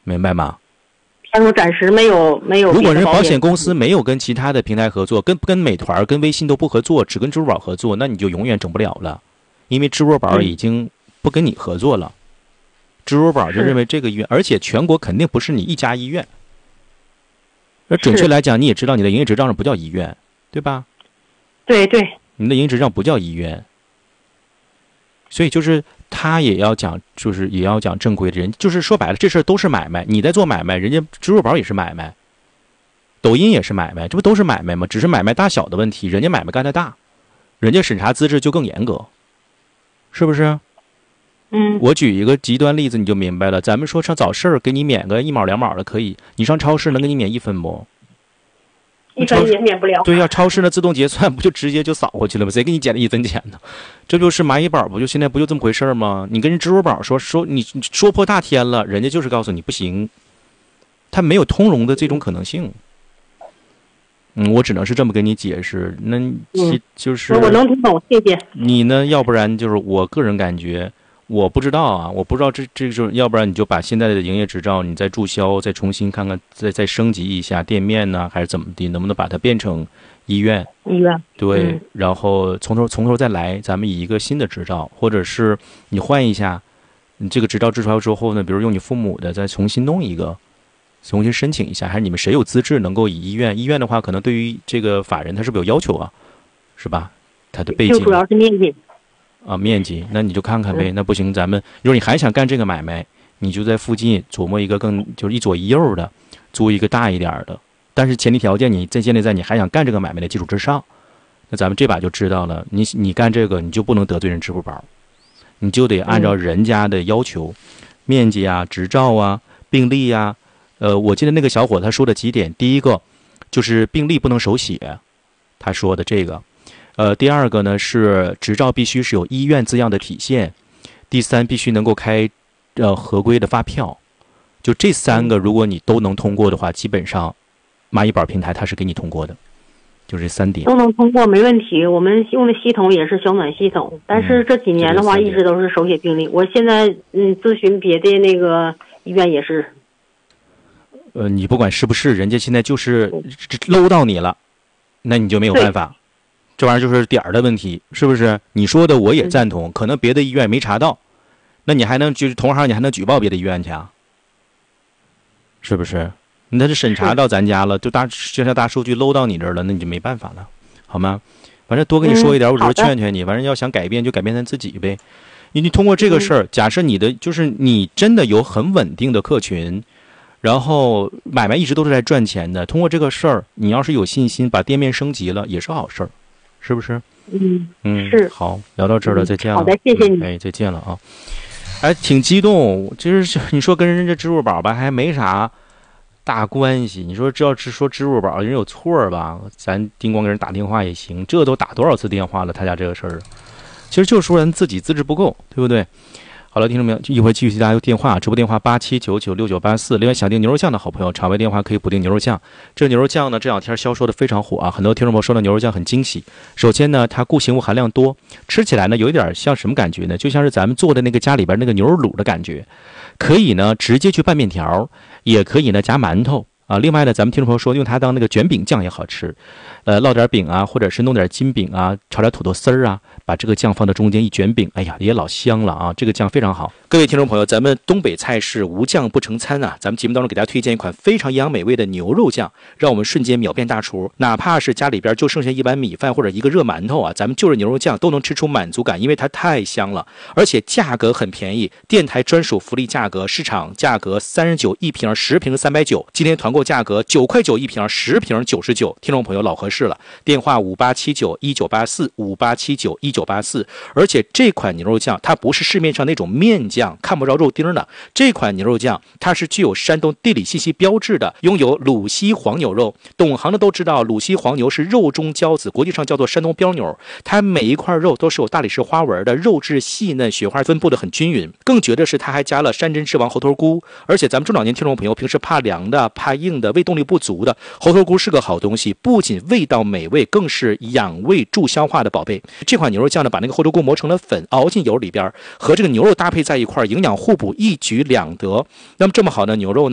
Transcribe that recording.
明白吗？ 他说暂时没有。 如果人保险公司没有跟其他的平台合作，跟美团、跟微信都不合作，只跟支付宝合作，那你就永远整不了了，因为支付宝已经不跟你合作了。支付宝就认为这个医院，而且全国肯定不是你一家医院。而准确来讲，你也知道你的营业执照上不叫医院，对吧？ 对对。 你的营业执照不叫医院，所以就是他也要讲，就是也要讲正规的人，就是说白了，这事儿都是买卖。你在做买卖，人家支付宝也是买卖，抖音也是买卖，这不都是买卖吗？只是买卖大小的问题，人家买卖干得大，人家审查资质就更严格，是不是？我举一个极端例子你就明白了。咱们说上早市给你免个1毛2毛的可以，你上超市能给你免1分不？1分也免不了。 对呀，超市那自动结算不就直接就扫过去了吗？谁给你减了1分钱呢？这就是蚂蚁宝，不就现在不就这么回事吗？你跟人支付宝说你说破大天了，人家就是告诉你不行，他没有通融的这种可能性。我只能是这么跟你解释。那就是我能听懂，谢谢你呢。要不然就是我个人感觉。我不知道啊，我不知道这就是，要不然你就把现在的营业执照你再注销，再重新看看，再升级一下店面呢，还是怎么的？能不能把它变成医院？对，然后从头再来，咱们以一个新的执照，或者是你换一下，你这个执照注销之后呢，比如用你父母的再重新弄一个，重新申请一下，还是你们谁有资质能够以医院？医院的话，可能对于这个法人他是不是有要求啊？是吧？他的背景就主要是面积。 面积，那你就看看呗。那不行，咱们如果你还想干这个买卖，你就在附近琢磨一个就是一左一右的，租一个大一点的。但是前提条件你建立在你还想干这个买卖的基础之上。那咱们这把就知道了，你干这个你就不能得罪人支付宝，你就得按照人家的要求，面积啊、执照啊、病历啊。我记得那个小伙他说的几点，第一个就是病历不能手写，他说的这个。第二个呢是执照必须是有医院字样的体现，第三必须能够开合规的发票。就这3个，如果你都能通过的话，基本上蚂蚁宝平台它是给你通过的，就这3点都能通过没问题。我们用的系统也是小暖系统，但是这几年的话一直都是手写病历。我现在咨询别的那个医院也是。 你不管是不是，人家现在就是搂到你了，那你就没有办法。这玩意儿就是点儿的问题，是不是？你说的我也赞同，可能别的医院没查到，那你还能就是同行，你还能举报别的医院去啊？是不是？那是审查到咱家了，就现在大数据搂到你这儿了，那你就没办法了，好吗？反正多跟你说一点，我只是劝劝你，反正要想改变就改变咱自己呗。你通过这个事儿，假设你的就是你真的有很稳定的客群，然后买卖一直都是在赚钱的，通过这个事儿，你要是有信心把店面升级了，也是好事儿。是不是？ 是。 好，聊到这儿了，再见了。 好的，谢谢你。 再见了啊！挺激动，就是你说跟人家支付宝吧，还没啥大关系。你说这要是说支付宝人有错吧，咱叮咣给人打电话也行。这都打多少次电话了？他家这个事儿，其实就是说人自己资质不够，对不对？好了，听众朋友，一会儿继续大家用电话，直播电话87996984。另外，想订牛肉酱的好朋友，场外电话可以补订牛肉酱。这牛肉酱呢，这2天销售的非常火啊，很多听众朋友说到牛肉酱很惊喜。首先呢，它固形物含量多，吃起来呢有一点像什么感觉呢？就像是咱们做的那个家里边那个牛肉卤的感觉。可以呢直接去拌面条，也可以呢夹馒头啊。另外呢，咱们听众朋友说用它当那个卷饼酱也好吃，烙点饼啊，或者是弄点金饼啊，炒点土豆丝儿啊。把这个酱放到中间一卷饼，哎呀，也老香了啊！这个酱非常好。各位听众朋友，咱们东北菜是无酱不成餐啊！咱们节目当中给大家推荐一款非常营养美味的牛肉酱，让我们瞬间秒变大厨。哪怕是家里边就剩下一碗米饭或者一个热馒头啊，咱们就着牛肉酱都能吃出满足感，因为它太香了，而且价格很便宜，电台专属福利价格，市场价格39一瓶，10瓶390，今天团购价格9块9一瓶，10瓶99，听众朋友老合适了。电话5879198458791984，而且这款牛肉酱它不是市面上那种面酱看不着肉丁的，这款牛肉酱它是具有山东地理信息标志的，拥有鲁西黄牛肉。懂行的都知道，鲁西黄牛是肉中骄子，国际上叫做山东标牛，它每一块肉都是有大理石花纹的，肉质细嫩，雪花分布的很均匀。更绝的是它还加了山珍之王猴头菇，而且咱们中老年听众朋友平时怕凉的怕硬的胃动力不足的，猴头菇是个好东西，不仅味道美味，更是养胃助消化的宝贝。这款牛肉酱呢，把那个猴头菇磨成了粉，熬进油里边，和这个牛肉搭配在一块，营养互补，一举两得。那么这么好的牛肉呢，